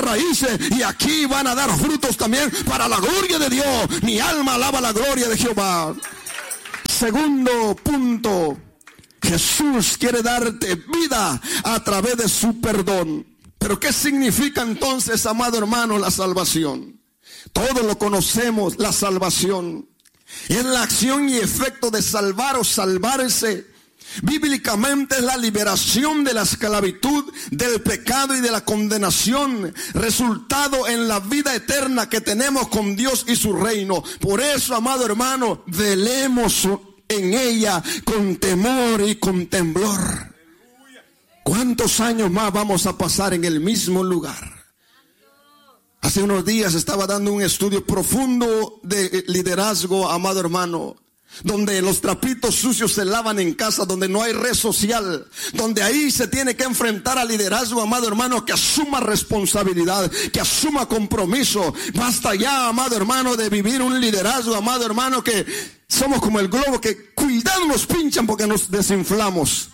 raíces y aquí van a dar frutos también para la gloria de Dios. Mi alma alaba la gloria de Jehová. Segundo punto, Jesús quiere darte vida a través de su perdón. Pero ¿qué significa entonces, amado hermano, la salvación? Todos lo conocemos, la salvación es la acción y efecto de salvar o salvarse. Bíblicamente es la liberación de la esclavitud, del pecado y de la condenación, resultado en la vida eterna que tenemos con Dios y su reino. Por eso, amado hermano, velemos en ella con temor y con temblor. ¿Cuántos años más vamos a pasar en el mismo lugar? Hace unos días estaba dando un estudio profundo de liderazgo, amado hermano, donde los trapitos sucios se lavan en casa, donde no hay red social, donde ahí se tiene que enfrentar al liderazgo, amado hermano, que asuma responsabilidad, que asuma compromiso. Basta ya, amado hermano, de vivir un liderazgo, amado hermano, que somos como el globo, que cuidado nos pinchan porque nos desinflamos.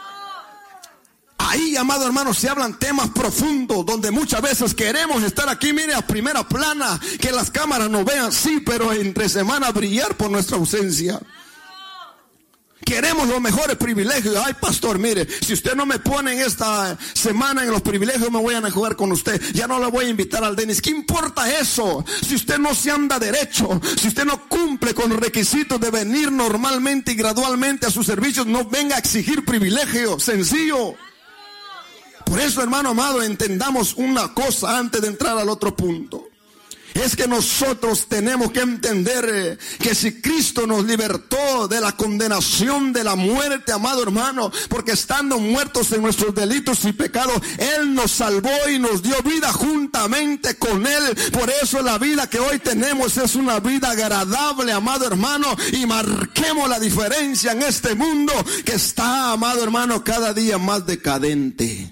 Ahí, amado hermano, se hablan temas profundos, donde muchas veces queremos estar aquí, mire, a primera plana, que las cámaras nos vean, sí, pero entre semana brillar por nuestra ausencia. Queremos los mejores privilegios. Ay, pastor, mire, si usted no me pone en esta semana en los privilegios, me voy a jugar con usted. Ya no le voy a invitar al Denis. ¿Qué importa eso? Si usted no se anda derecho, si usted no cumple con los requisitos de venir normalmente y gradualmente a sus servicios, no venga a exigir privilegio. Sencillo. Por eso, hermano amado, entendamos una cosa antes de entrar al otro punto. Es que nosotros tenemos que entender que si Cristo nos libertó de la condenación de la muerte, amado hermano, porque estando muertos en nuestros delitos y pecados, Él nos salvó y nos dio vida juntamente con Él. Por eso la vida que hoy tenemos es una vida agradable, amado hermano, y marquemos la diferencia en este mundo que está, amado hermano, cada día más decadente.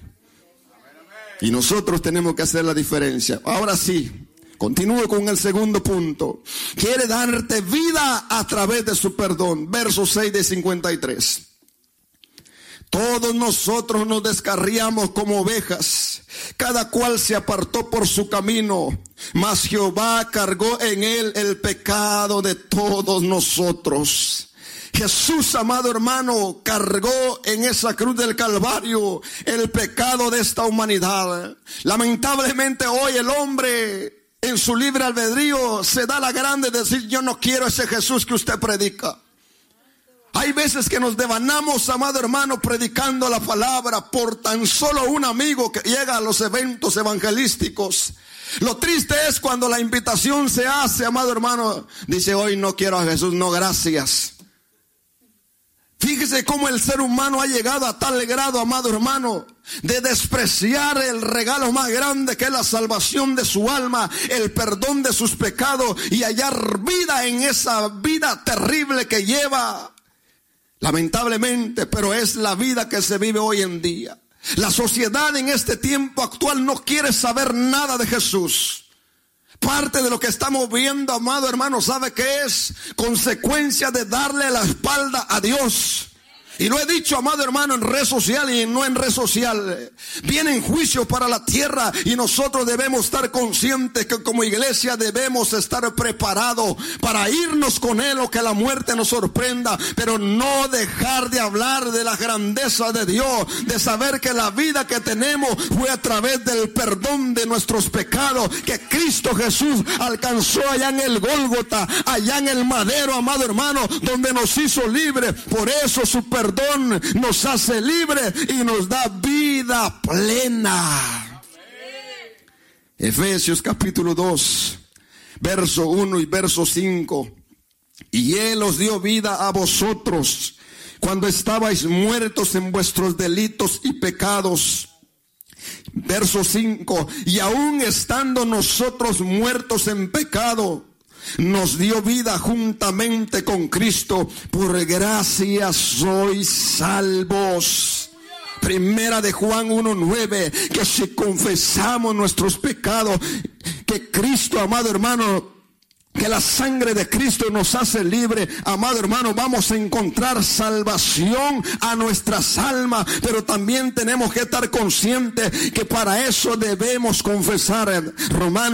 Y nosotros tenemos que hacer la diferencia. Ahora sí, continúo con el segundo punto. Quiere darte vida a través de su perdón. Verso 6 de 53. Todos nosotros nos descarriamos como ovejas, cada cual se apartó por su camino, mas Jehová cargó en él el pecado de todos nosotros. Jesús, amado hermano, cargó en esa cruz del Calvario el pecado de esta humanidad. Lamentablemente hoy el hombre en su libre albedrío se da la grande de decir: yo no quiero ese Jesús que usted predica. Hay veces que nos devanamos, amado hermano, predicando la palabra por tan solo un amigo que llega a los eventos evangelísticos. Lo triste es cuando la invitación se hace, amado hermano, dice: hoy no quiero a Jesús, no, gracias. Fíjese cómo el ser humano ha llegado a tal grado, amado hermano, de despreciar el regalo más grande que es la salvación de su alma, el perdón de sus pecados, y hallar vida en esa vida terrible que lleva. Lamentablemente, pero es la vida que se vive hoy en día. La sociedad en este tiempo actual no quiere saber nada de Jesús. Parte de lo que estamos viendo, amado hermano, ¿sabe qué es? Consecuencia de darle la espalda a Dios. Y lo he dicho, amado hermano, en red social y no en red social. Vienen juicios para la tierra y nosotros debemos estar conscientes que como iglesia debemos estar preparados para irnos con Él o que la muerte nos sorprenda. Pero no dejar de hablar de la grandeza de Dios, de saber que la vida que tenemos fue a través del perdón de nuestros pecados, que Cristo Jesús alcanzó allá en el Gólgota, allá en el madero, amado hermano, donde nos hizo libres. Por eso su perdón nos hace libres y nos da vida plena. Efesios capítulo 2, verso 1 y verso 5. Y Él os dio vida a vosotros cuando estabais muertos en vuestros delitos y pecados. Verso 5. Y aún estando nosotros muertos en pecado, nos dio vida juntamente con Cristo. Por gracia sois salvos. Primera de Juan 1:9, que si confesamos nuestros pecados, que Cristo, amado hermano, que la sangre de Cristo nos hace libre, amado hermano, vamos a encontrar salvación a nuestras almas, pero también tenemos que estar conscientes que para eso debemos confesar. Romanos